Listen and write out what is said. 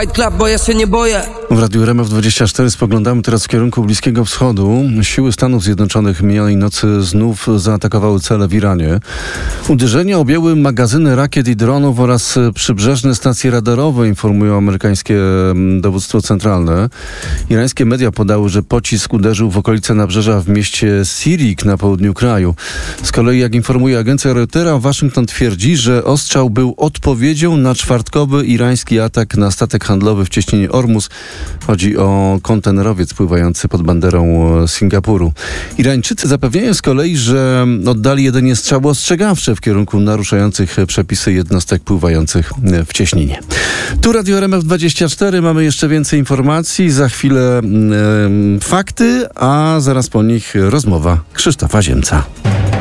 Klap, bo ja się nie boję. W Radiu RMF24 spoglądamy teraz w kierunku Bliskiego Wschodu. Siły Stanów Zjednoczonych minionej nocy znów zaatakowały cele w Iranie. Uderzenia objęły magazyny rakiet i dronów oraz przybrzeżne stacje radarowe, informują amerykańskie dowództwo centralne. Irańskie media podały, że pocisk uderzył w okolice nabrzeża w mieście Sirik na południu kraju. Z kolei, jak informuje agencja Reutera, Waszyngton twierdzi, że ostrzał był odpowiedzią na czwartkowy irański atak na statek handlowy w cieśninie Ormus. Chodzi o kontenerowiec pływający pod banderą Singapuru. Irańczycy zapewniają z kolei, że oddali jedynie strzały ostrzegawcze w kierunku naruszających przepisy jednostek pływających w cieśninie. Tu Radio RMF24, mamy jeszcze więcej informacji, za chwilę fakty, a zaraz po nich rozmowa Krzysztofa Ziemca.